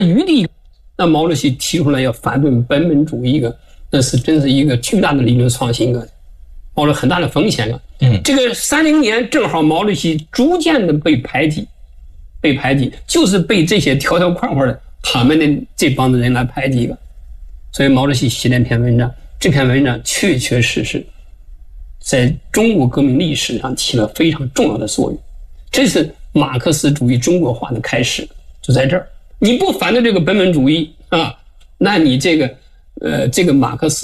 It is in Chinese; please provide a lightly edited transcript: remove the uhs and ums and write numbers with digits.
余地。那毛主席提出来要反对本本主义那是真是一个巨大的理论创新冒着很大的风险这个30年正好毛主席逐渐的被排挤，就是被这些条条框框的他们的这帮子人来排挤所以毛主席写这篇文章，这篇文章确确实实在中国革命历史上起了非常重要的作用。这是马克思主义中国化的开始，就在这儿。你不反对这个本本主义那你这个马克思